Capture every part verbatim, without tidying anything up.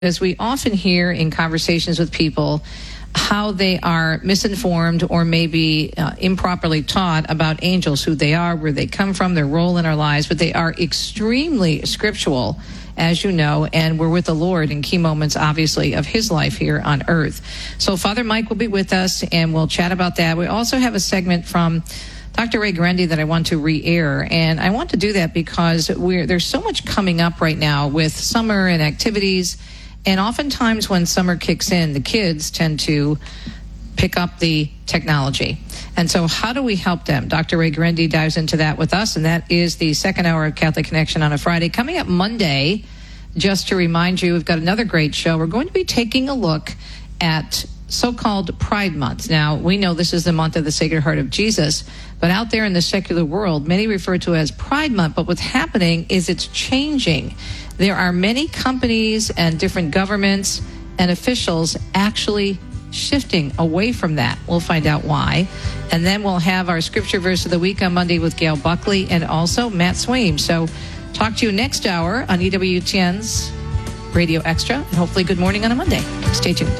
As we often hear in conversations with people, how they are misinformed or maybe uh, improperly taught about angels, who they are, where they come from, their role in our lives, but they are extremely scriptural, as you know, and we're with the Lord in key moments, obviously, of his life here on earth. So Father Mike will be with us, and we'll chat about that. We also have a segment from Doctor Ray Guarendi that I want to re-air, and I want to do that because we're, there's so much coming up right now with summer and activities. And oftentimes when summer kicks in, the kids tend to pick up the technology. And so how do we help them? Doctor Ray Guarendi dives into that with us, and that is the second hour of Catholic Connection on a Friday. Coming up Monday, just to remind you, we've got another great show. We're going to be taking a look at so-called Pride Month. Now, we know this is the month of the Sacred Heart of Jesus, but out there in the secular world, many refer to it as Pride Month, but what's happening is it's changing. There are many companies and different governments and officials actually shifting away from that. We'll find out why. And then we'll have our scripture verse of the week on Monday with Gail Buckley and also Matt Swaim. So talk to you next hour on E W T N's Radio Extra, and hopefully good morning on a Monday. Stay tuned.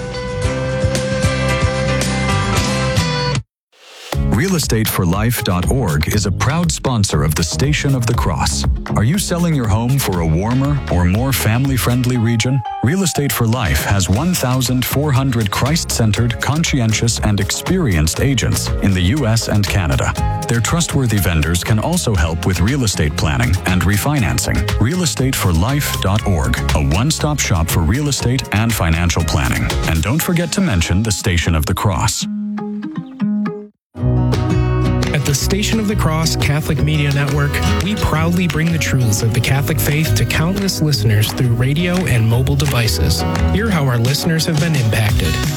real estate for life dot org is a proud sponsor of the Station of the Cross. Are you selling your home for a warmer or more family-friendly region? Real Estate for Life has one thousand four hundred Christ-centered, conscientious, and experienced agents in the U S and Canada. Their trustworthy vendors can also help with real estate planning and refinancing. real estate for life dot org, a one-stop shop for real estate and financial planning. And don't forget to mention the Station of the Cross. At the Station of the Cross Catholic Media Network, we proudly bring the truths of the Catholic faith to countless listeners through radio and mobile devices. Hear how our listeners have been impacted.